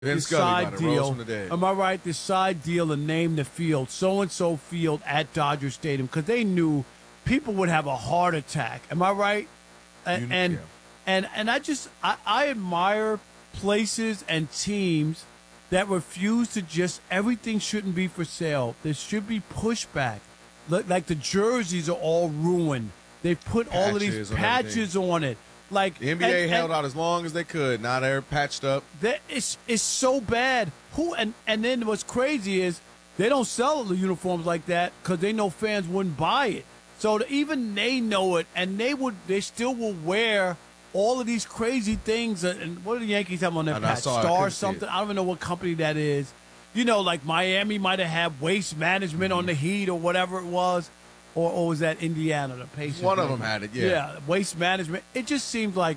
this side deal. Am I right? This side deal and name the field, so-and-so field at Dodger Stadium, because they knew people would have a heart attack. Am I right? And I admire places and teams that refuse to just, everything shouldn't be for sale. There should be pushback. Like the jerseys are all ruined. They put all of these patches on it. Like the NBA held out as long as they could. Now they're patched up. It's so bad. And then what's crazy is they don't sell the uniforms like that because they know fans wouldn't buy it. So even they know it, and they still will wear all of these crazy things. And what do the Yankees have on their patch? Star something? I don't even know what company that is. You know, like Miami might have had Waste Management on the Heat or whatever it was. Or was that Indiana, the Pacers? One of them had it, yeah. Yeah, Waste Management. It just seems like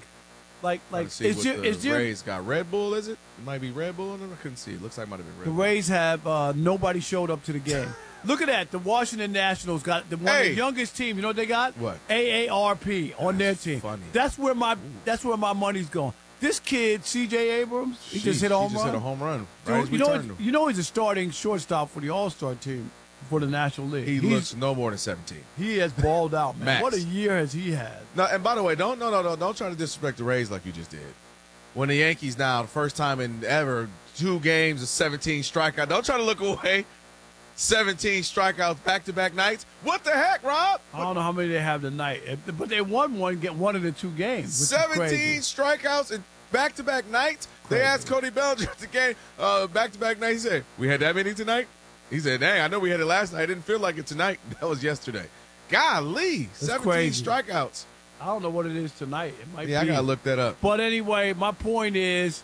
the Rays got Red Bull, is it? It might be Red Bull. I couldn't see. It looks like it might have been Red Bull. The Rays have nobody showed up to the game. Look at that. The Washington Nationals got one of the youngest team. You know what they got? What? AARP on their team. Funny. That's where my money's going. This kid, C.J. Abrams, he just hit a home run. He just hit a home run. Dude, you know he's a starting shortstop for the All-Star team for the National League. He looks no more than 17. He has balled out, man. Max. What a year has he had. No, and by the way, don't try to disrespect the Rays like you just did. When the Yankees now, the first time in ever, 2 games of 17 strikeouts. Don't try to look away. 17 strikeouts back-to-back nights. What the heck, Rob? I don't know how many they have tonight, but they won one of the 2 games. 17 strikeouts in back-to-back nights. Crazy. They asked Cody Bellinger at the game back-to-back nights. He said, "We had that many tonight?" He said, "Dang, I know we had it last night. I didn't feel like it tonight." That was yesterday. Golly, that's 17 crazy. Strikeouts. I don't know what it is tonight. It might be. I got to look that up. But anyway, my point is,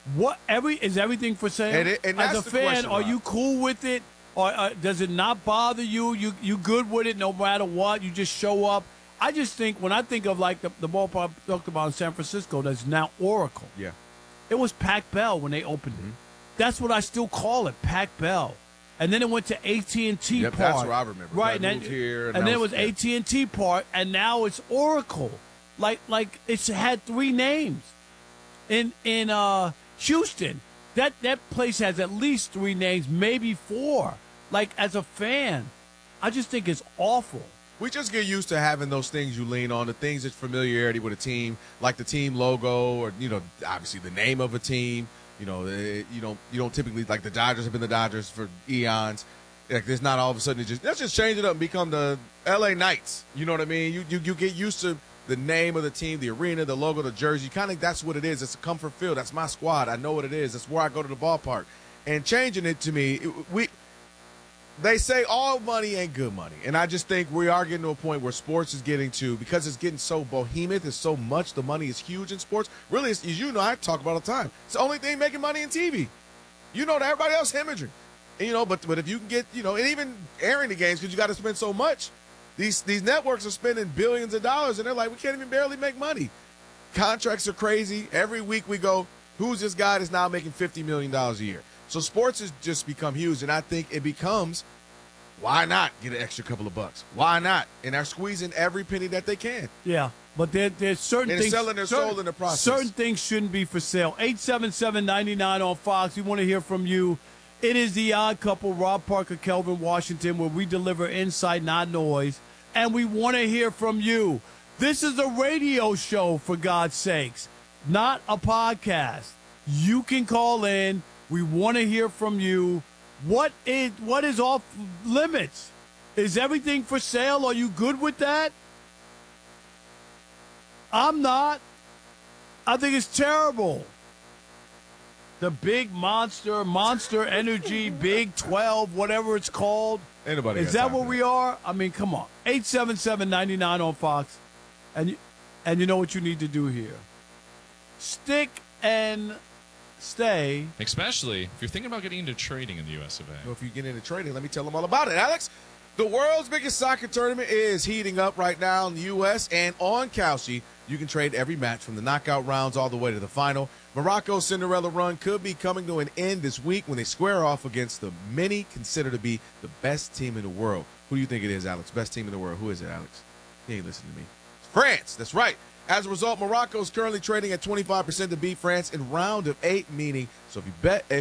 is everything for sale? And as a fan, question, are you cool with it? Or does it not bother you? You good with it no matter what? You just show up? I just think, when I think of like the ballpark I talked about in San Francisco that's now Oracle. Yeah. It was Pac Bell when they opened it. That's what I still call it, Pac Bell. And then it went to AT&T Park. That's what I remember. Right, and then it was AT&T Park, and now it's Oracle. Like it's had 3 names. In Houston, that place has at least 3 names, maybe 4. Like, as a fan, I just think it's awful. We just get used to having those things you lean on, the things that's familiarity with a team, like the team logo, or obviously the name of a team. You don't typically, like the Dodgers have been the Dodgers for eons. Like, there's not all of a sudden let's just change it up and become the LA Knights. You know what I mean? You get used to the name of the team, the arena, the logo, the jersey. Kind of, that's what it is. It's a comfort field. That's my squad. I know what it is. That's where I go to the ballpark. And changing it to me, they say all money ain't good money. And I just think we are getting to a point where sports is getting to, because it's getting so behemoth, it's so much, the money is huge in sports. Really, as I talk about all the time, it's the only thing making money in TV. Everybody else hemorrhaging. And, but if you can get, and even airing the games, because you got to spend so much, these networks are spending billions of dollars, and they're like, we can't even barely make money. Contracts are crazy. Every week we go, who's this guy that's now making $50 million a year? So sports has just become huge, and I think it becomes, why not get an extra couple of bucks? Why not? And they're squeezing every penny that they can. Yeah, but there's certain things. Selling their soul in the process. Certain things shouldn't be for sale. 877-99 on Fox. We want to hear from you. It is the Odd Couple, Rob Parker, Kelvin Washington, where we deliver insight, not noise. And we want to hear from you. This is a radio show, for God's sakes, not a podcast. You can call in. We want to hear from you. What is off limits? Is everything for sale? Are you good with that? I'm not. I think it's terrible. The big Monster Energy, Big 12, whatever it's called. Anybody is that what we are? I mean, come on. 877-99 on Fox. And you know what you need to do here. Stick and stay. Especially if you're thinking about getting into trading in the U.S. of A. Well, if you get into trading, let me tell them all about it. Alex, the world's biggest soccer tournament is heating up right now in the U.S. And on Kalshi, you can trade every match from the knockout rounds all the way to the final. Morocco's Cinderella run could be coming to an end this week when they square off against the many consider to be the best team in the world. Who do you think it is, Alex? Best team in the world. Who is it, Alex? He ain't listening to me. It's France. That's right. As a result, Morocco is currently trading at 25% to beat France in round of 8, meaning, so if